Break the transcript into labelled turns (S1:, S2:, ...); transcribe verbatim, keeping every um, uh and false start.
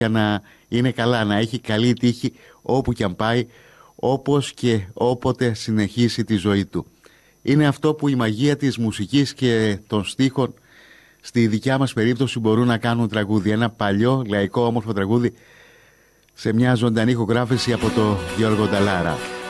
S1: για να είναι καλά, να έχει καλή τύχη όπου και αν πάει, όπως και όποτε συνεχίσει τη ζωή του. Είναι αυτό που η μαγεία της μουσικής και των στίχων στη δικιά μας περίπτωση μπορούν να κάνουν τραγούδι. Ένα παλιό, λαϊκό, όμορφο τραγούδι σε μια ζωντανή ηχογράφηση από το Γιώργο Νταλάρα.